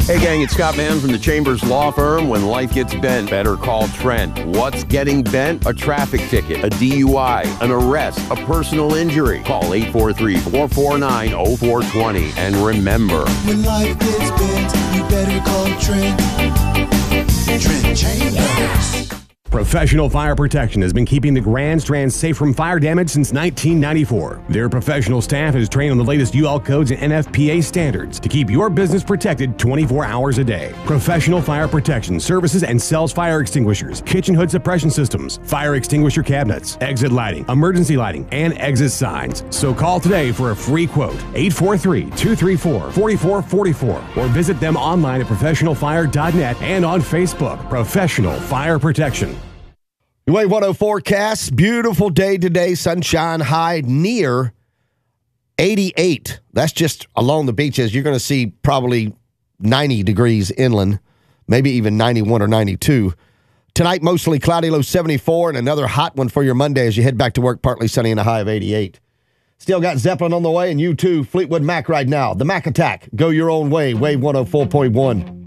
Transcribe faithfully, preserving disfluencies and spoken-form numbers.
Hey gang, it's Scott Mann from the Chambers Law Firm. When life gets bent, better call Trent. What's getting bent? A traffic ticket, a D U I, an arrest, a personal injury. Call eight four three, four four nine, zero four two zero. And remember, when life gets bent, you better call Trent. Trent Chambers. Yes. Professional Fire Protection has been keeping the Grand Strand safe from fire damage since nineteen ninety-four. Their professional staff is trained on the latest U L codes and N F P A standards to keep your business protected twenty-four hours a day. Professional Fire Protection services and sells fire extinguishers, kitchen hood suppression systems, fire extinguisher cabinets, exit lighting, emergency lighting, and exit signs. So call today for a free quote, eight four three, two three four, four four four four, or visit them online at professional fire dot net and on Facebook. Professional Fire Protection. Wave one oh forecast, beautiful day today, sunshine, high near eighty-eight. That's just along the beaches. You're going to see probably ninety degrees inland, maybe even ninety-one or ninety-two. Tonight, mostly cloudy, low seventy-four, and another hot one for your Monday as you head back to work, partly sunny and a high of eighty-eight. Still got Zeppelin on the way, and you too, Fleetwood Mac right now. The Mac Attack, go your own way, Wave one oh four point one.